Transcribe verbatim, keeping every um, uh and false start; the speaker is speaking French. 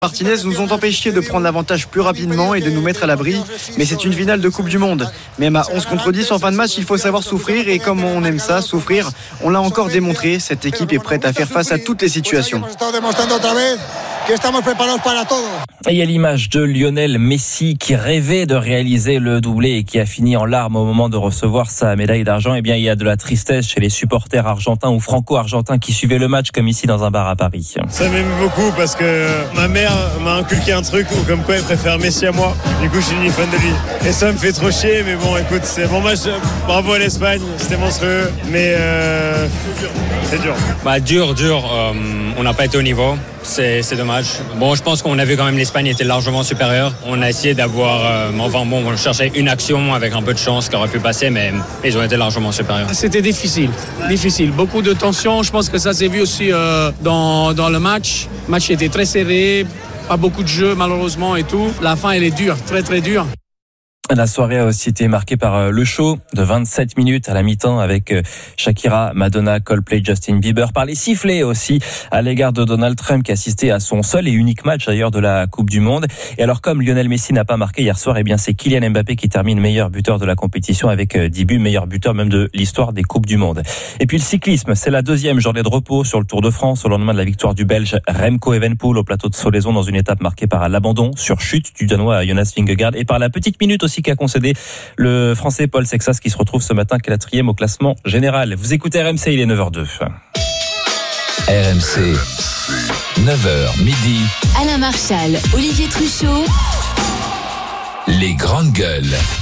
Martinez nous ont empêchés de prendre l'avantage plus rapidement et de nous mettre à l'abri, mais c'est une finale de Coupe du Monde. Même à onze contre dix en fin de match, il faut savoir souffrir et comme on aime ça, souffrir, on l'a encore démontré, cette équipe est prête à faire face à toutes les situations. Et il y a l'image de Lionel Messi qui rêvait de réaliser le doublé et qui a fini en larmes au moment de recevoir sa médaille d'argent. Eh bien, il y a de la tristesse chez les supporters argentins ou franco-argentins qui suivaient le match comme ici dans un bar à Paris. Ça m'aime beaucoup parce que ma mère m'a inculqué un truc où comme quoi elle préfère Messi à moi. Du coup, je suis une fan de lui. Et ça me fait trop chier, mais bon, écoute, c'est bon match. Bravo à l'Espagne, c'était monstrueux, mais euh, c'est dur. Bah dur, dur. Euh, on n'a pas été au niveau. C'est, c'est dommage. Bon, je pense qu'on a vu quand même l'Espagne était largement supérieure. On a essayé d'avoir, euh, enfin bon, on cherchait une action avec un peu de chance qui aurait pu passer, mais ils ont été largement supérieurs. C'était difficile, difficile. Beaucoup de tension. Je pense que ça s'est vu aussi euh, dans dans le match. Le match était très serré, pas beaucoup de jeux malheureusement et tout. La fin, elle est dure, très très dure. La soirée a aussi été marquée par le show de vingt-sept minutes à la mi-temps avec Shakira, Madonna, Coldplay, Justin Bieber, par les sifflets aussi à l'égard de Donald Trump qui assistait à son seul et unique match d'ailleurs de la Coupe du Monde. Et alors comme Lionel Messi n'a pas marqué hier soir, eh bien c'est Kylian Mbappé qui termine meilleur buteur de la compétition avec dix buts, meilleur buteur même de l'histoire des Coupes du Monde. Et puis le cyclisme, c'est la deuxième journée de repos sur le Tour de France au lendemain de la victoire du Belge Remco Evenepoel au plateau de Solaison dans une étape marquée par l'abandon sur chute du Danois Jonas Vingegaard et par la petite minute aussi qu'a concédé le Français Paul Sexas qui se retrouve ce matin quatrième au classement général. Vous écoutez R M C, il est neuf heures deux. R M C, neuf heures midi. Alain Marchal, Olivier Truchot. Les grandes gueules.